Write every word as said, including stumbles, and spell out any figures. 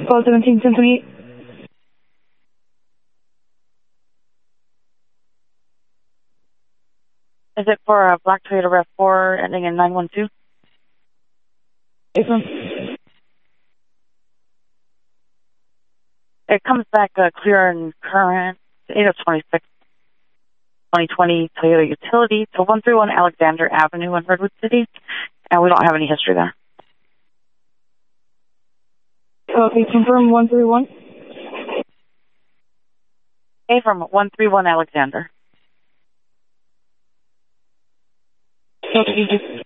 twelve seventeen, ten twenty-eight. Is it for a black Toyota RAV four ending in nine one two? Affirm. It comes back uh, clear and current. eight oh twenty-six, twenty twenty Toyota Utility to one thirty-one Alexander Avenue in Redwood City, and we don't have any history there. Okay, confirm one three one. A from one thirty-one Alexander. Okay, thank you.